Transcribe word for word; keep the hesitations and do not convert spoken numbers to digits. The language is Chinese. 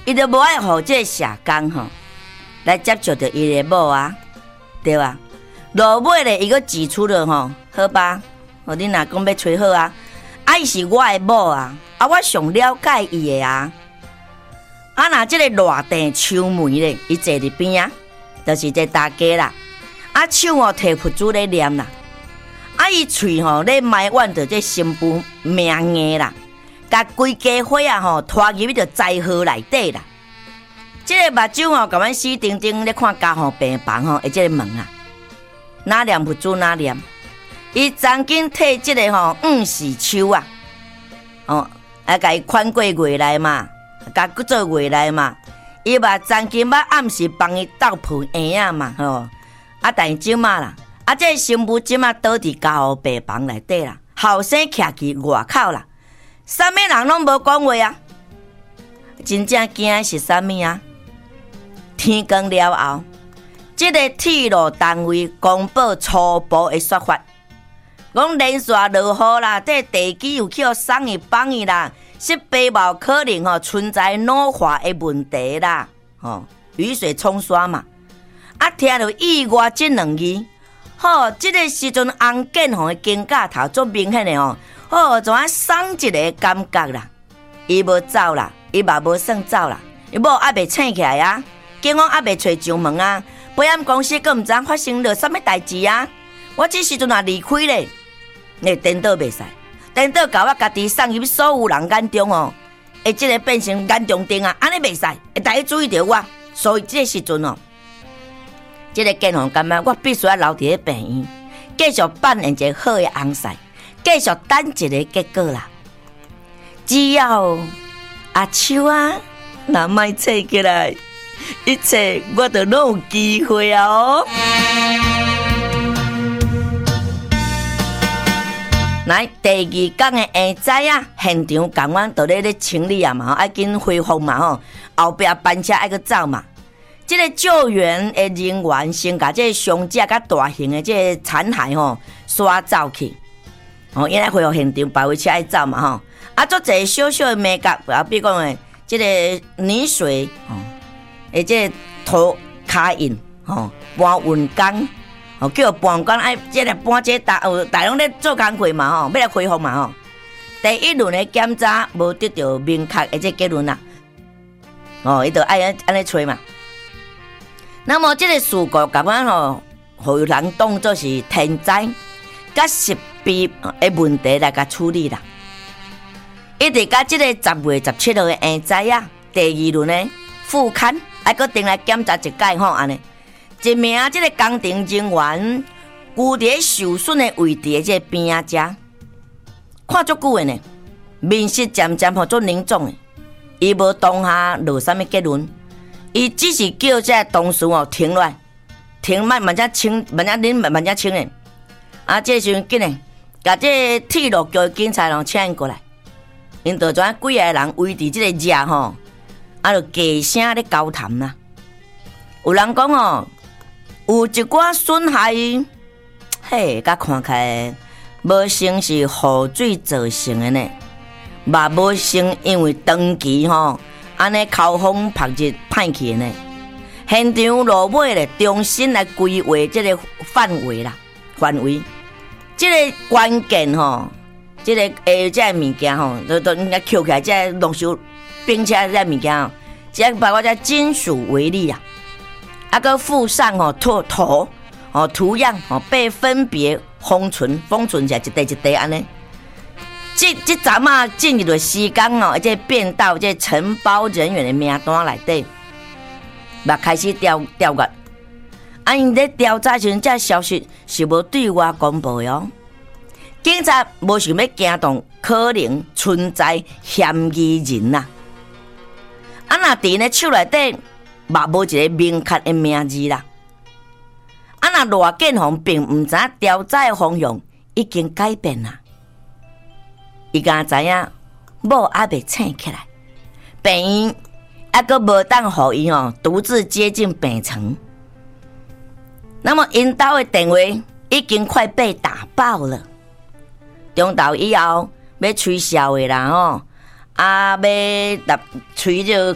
伊就无爱互这个社工吼来接触到伊的某啊，对吧？落尾咧，伊个指出了吼，好吧，哦，你若讲要找好啊，啊，伊是我的某啊，啊，我上了解伊的啊，啊，若即个热地秋梅咧，伊坐伫边啊，就是这大家啦，啊，手哦摕佛珠咧念啦，啊，伊喙吼咧埋怨着这新妇命硬啦，甲规家伙啊吼拖入去着灾祸内底啦。即、這个目睭哦，甲阮死定定咧看家护病房吼，诶，即个门啊，哪念佛珠哪念，伊曾经替即个吼黄氏秋啊，哦，啊，甲伊款过月来嘛，甲佮做月来嘛，伊嘛曾经捌暗时帮伊斗破婴仔嘛，吼，啊，但是即马啦，啊，即个新妇即马倒伫家护病房内底啦，后生徛伫外口啦，啥物人拢无讲话啊，真正惊的是啥物啊？天光了后，这个铁路单位公布初步的说法，讲连续落雨啦，这地基有去送伊放伊啦，是背包可能吼存在老化的问题啦，吼雨水冲刷嘛。啊，听到意外这两字，吼，这个时阵洪建宏的肩胛头足明显的吼，吼怎啊送一个感觉啦？伊无走啦，伊嘛无算走啦，伊某还未醒起来啊。警方还未找上门啊，保险公司更毋知发生了什么代志啊！我这时阵也离开咧，你颠倒袂使，颠倒甲我家己送入所有人眼中哦，会即个变成眼中钉啊，安尼袂使，会大家注意到我。所以这个时阵哦，这个警方感觉我必须要留伫咧病院，继续扮演一个好的翁婿，继续等一个结果啦。只要阿秋啊，若莫醒起来。一切我都拢有机会啊！哦，来第二天的下早啊，现场港湾都咧咧清理啊嘛，爱紧恢复嘛吼，后壁班车爱去走嘛。这个救援的人员先甲这个伤者甲大型的这个残骸吼刷走去，哦，因来恢复现场，保卫车爱走嘛吼，啊，做一个小小的美角，啊，比如讲诶，这个泥水哦。而且涂卡印吼，搬运工吼，叫搬运工爱即个搬这大有大拢咧做工课嘛吼，要来恢复嘛吼。第一轮的检查无得到明确的这结论啦，哦，伊就爱安安尼吹嘛。那么这个事故甲阮吼，互人当作是天灾甲识别的问题来甲处理啦。一直甲这个十月十七号的下早啊，第二轮的复勘。还阁定来检查一届吼，安尼一名即个工程人员居伫受损的位置的即个边啊，遮看足久的呢，面色渐渐吼足凝重的，伊无当下落啥物结论，伊只是叫这同事哦停落来，停慢慢只清，慢只恁慢慢只清的，啊，这时阵紧的，甲这铁路局警察人请过来，因就怎几个人围伫即个热吼。啊，就低声咧交谈啦。有人讲哦，有一寡损害，嘿，甲看起来无像是雨水造成的呢，嘛无像因为长期吼安尼口风晒日歹去的呢。现场落尾咧，重新来规划这个范围啦，范围。这个关键吼，这个诶，这个物件吼，都都应该扣起来，这个弄修。并且这物件哦，只包括这金属为例啊，啊个附上哦图图哦图样哦被分别封存封存起来一块一块安尼。这这阵啊进入的时间哦，而且变到这承包人员的名单内底，嘛开始调调阅。啊，因咧调查时，这消息是无对外公布的哦。警察无想要惊动可能存在嫌疑人呐。啊，若伫咧手内底，嘛无一个明确的名字啦。啊，若罗建宏并毋知调查的方向已经改变啦。伊敢知影某还未醒起来，病院还阁无当互伊哦独自接近病床。那么因兜的电话已经快被打爆了。中昼以后要吹痟的啦吼，啊要吹就